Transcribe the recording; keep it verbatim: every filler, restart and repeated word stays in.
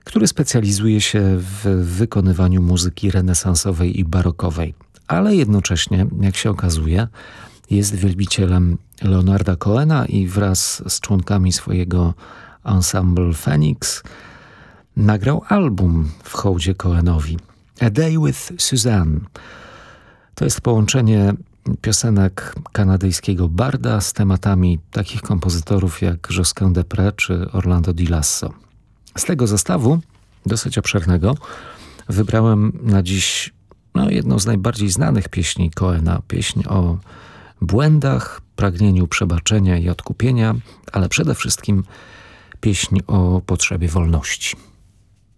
który specjalizuje się w wykonywaniu muzyki renesansowej i barokowej, ale jednocześnie, jak się okazuje, jest wielbicielem Leonarda Cohena i wraz z członkami swojego ensemble Phoenix nagrał album w hołdzie Cohenowi. A Day with Suzanne. To jest połączenie piosenek kanadyjskiego barda z tematami takich kompozytorów jak Josquin des Prez czy Orlando Di Lasso. Z tego zestawu, dosyć obszernego, wybrałem na dziś no, jedną z najbardziej znanych pieśni Cohena. Pieśń o błędach, pragnieniu przebaczenia i odkupienia, ale przede wszystkim pieśń o potrzebie wolności.